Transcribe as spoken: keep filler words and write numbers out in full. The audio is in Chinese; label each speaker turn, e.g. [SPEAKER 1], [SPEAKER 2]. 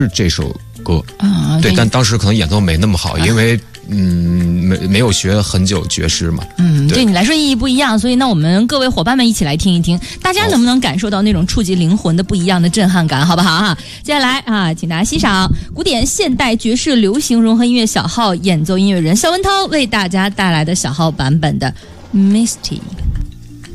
[SPEAKER 1] 是这首歌
[SPEAKER 2] 啊，
[SPEAKER 1] 对，但当时可能演奏没那么好，因为嗯没没有学很久爵士嘛。
[SPEAKER 2] 嗯，对你来说意义不一样，所以那我们各位伙伴们一起来听一听，大家能不能感受到那种触及灵魂的不一样的震撼感，好不好啊？接下来啊，请大家欣赏古典、现代、爵士、流行融合音乐小号演奏音乐人肖文涛为大家带来的小号版本的 Misty。